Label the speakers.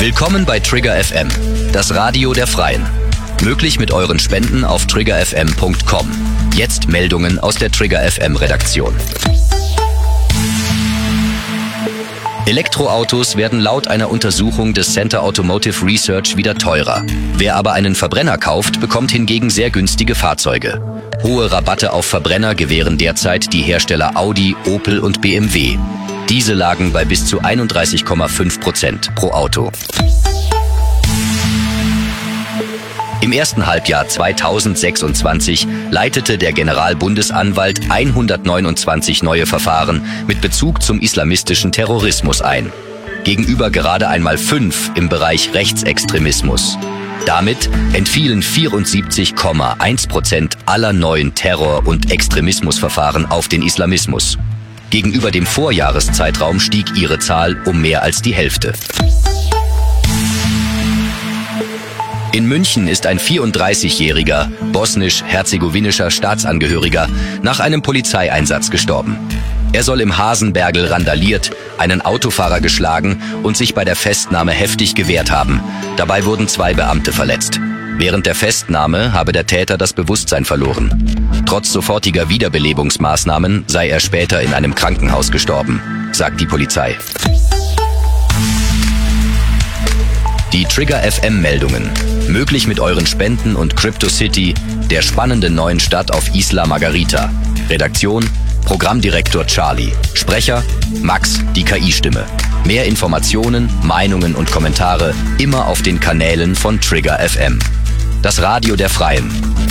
Speaker 1: Willkommen bei Trigger FM, das Radio der Freien. Möglich mit euren Spenden auf triggerfm.com. Jetzt Meldungen aus der Trigger FM Redaktion. Elektroautos werden laut einer Untersuchung des Center Automotive Research wieder teurer. Wer aber einen Verbrenner kauft, bekommt hingegen sehr günstige Fahrzeuge. Hohe Rabatte auf Verbrenner gewähren derzeit die Hersteller Audi, Opel und BMW. Diese lagen bei bis zu 31,5% pro Auto. Im ersten Halbjahr 2026 leitete der Generalbundesanwalt 129 neue Verfahren mit Bezug zum islamistischen Terrorismus ein. Gegenüber gerade einmal 5 im Bereich Rechtsextremismus. Damit entfielen 74,1% aller neuen Terror- und Extremismusverfahren auf den Islamismus. Gegenüber dem Vorjahreszeitraum stieg ihre Zahl um mehr als die Hälfte. In München ist ein 34-jähriger bosnisch-herzegowinischer Staatsangehöriger nach einem Polizeieinsatz gestorben. Er soll im Hasenbergl randaliert, einen Autofahrer geschlagen und sich bei der Festnahme heftig gewehrt haben. Dabei wurden 2 Beamte verletzt. Während der Festnahme habe der Täter das Bewusstsein verloren. Trotz sofortiger Wiederbelebungsmaßnahmen sei er später in einem Krankenhaus gestorben, sagt die Polizei. Die Trigger FM Meldungen. Möglich mit euren Spenden und CryptoCity, der spannenden neuen Stadt auf Isla Margarita. Redaktion: Programmdirektor Charlie. Sprecher: Max, die KI-Stimme. Mehr Informationen, Meinungen und Kommentare immer auf den Kanälen von Trigger FM. Das Radio der Freien.